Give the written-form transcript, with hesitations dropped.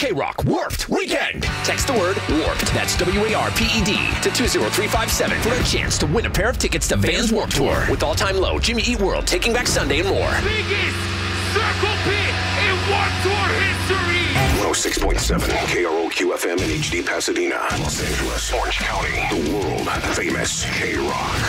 K-Rock Warped Weekend. Text the word Warped, that's W-A-R-P-E-D, to 20357 for a chance to win a pair of tickets to Vans Warped Tour with All Time Low, Jimmy Eat World, Taking Back Sunday, and more. Biggest Circle Pit in Warped Tour history. 106.7 KROQ-FM in HD Pasadena, Los Angeles, Orange County, the world famous K-Rock.